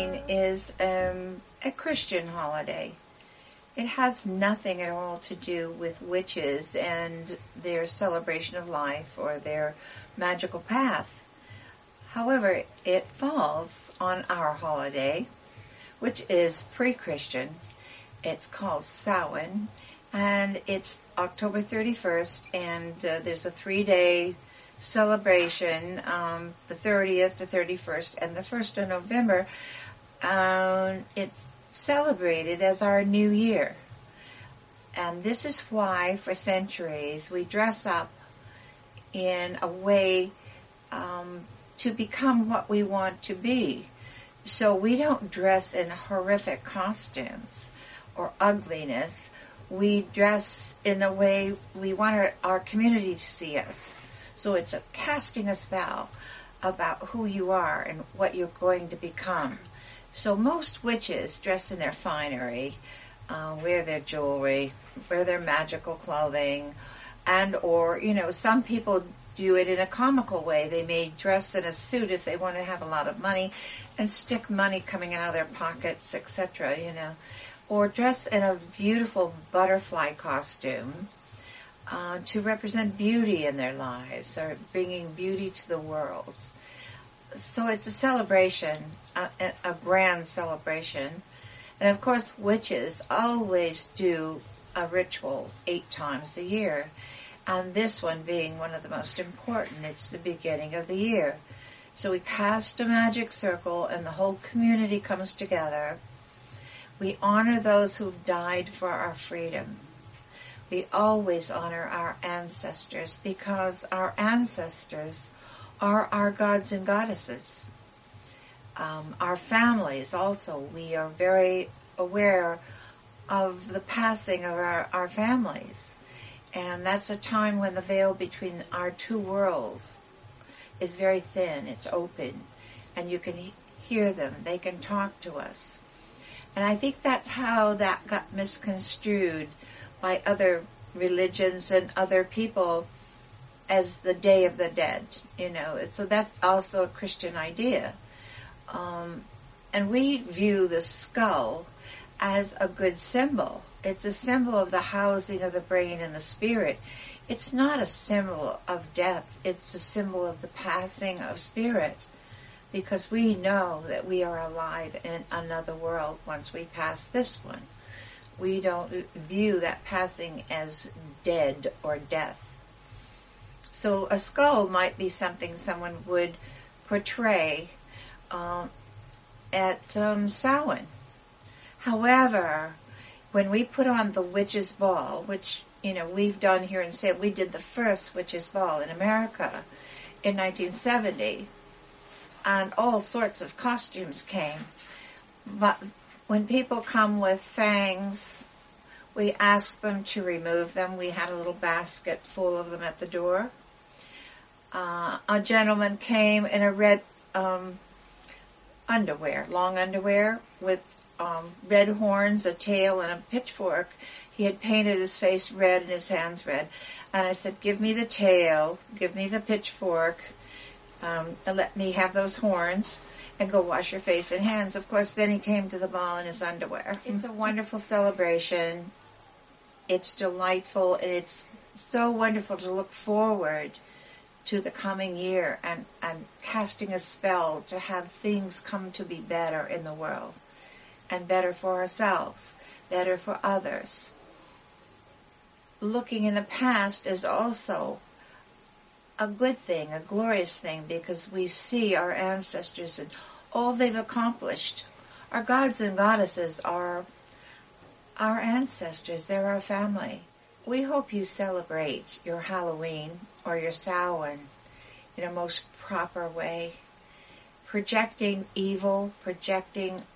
Halloween is a Christian holiday. It has nothing at all to do with witches and their celebration of life or their magical path. However, it falls on our holiday, which is pre-Christian. It's called Samhain, and it's October 31st, and there's a 3-day celebration, the 30th, the 31st, and the 1st of November. It's celebrated as our new year. And this is why, for centuries, we dress up in a way to become what we want to be. So we don't dress in horrific costumes or ugliness. We dress in a way we want our community to see us. So it's a casting a spell about who you are and what you're going to become. So most witches dress in their finery, wear their jewelry, wear their magical clothing, and or, some people do it in a comical way. They may dress in a suit if they want to have a lot of money and stick money coming out of their pockets, etc., or dress in a beautiful butterfly costume to represent beauty in their lives or bringing beauty to the world. So it's a celebration, a grand celebration. And of course, witches always do a ritual 8 times a year. And this one being one of the most important. It's the beginning of the year. So we cast a magic circle and the whole community comes together. We honor those who died for our freedom. We always honor our ancestors because our ancestors are our gods and goddesses. Our families also, we are very aware of the passing of our families. And that's a time when the veil between our two worlds is very thin, it's open, and you can hear them, they can talk to us. And I think that's how that got misconstrued by other religions and other people as the Day of the Dead, So that's also a Christian idea. And we view the skull as a good symbol. It's a symbol of the housing of the brain and the spirit. It's not a symbol of death. It's a symbol of the passing of spirit, because we know that we are alive in another world once we pass this one. We don't view that passing as dead or death. So a skull might be something someone would portray at Samhain. However, when we put on the Witches' Ball, which, we've done here in Salem, we did the first Witches' Ball in America in 1970, and all sorts of costumes came. But when people come with fangs, we ask them to remove them. We had a little basket full of them at the door. A gentleman came in a red underwear, long underwear, with red horns, a tail, and a pitchfork. He had painted his face red and his hands red. And I said, give me the tail, give me the pitchfork, and let me have those horns, and go wash your face and hands. Of course, then he came to the ball in his underwear. It's a wonderful celebration. It's delightful, and it's so wonderful to look forward to the coming year and casting a spell to have things come to be better in the world, and better for ourselves, better for others. Looking in the past is also a good thing, a glorious thing, because we see our ancestors and all they've accomplished. Our gods and goddesses are our ancestors. They're our family. We hope you celebrate your Halloween or your Samhain in a most proper way, projecting evil, projecting